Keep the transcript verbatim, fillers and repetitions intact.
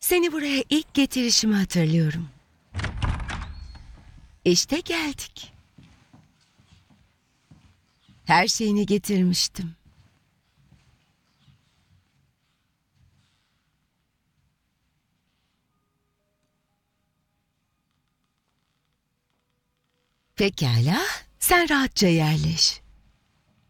Seni buraya ilk getirişimi hatırlıyorum. İşte geldik. Her şeyini getirmiştim. Pekala, sen rahatça yerleş.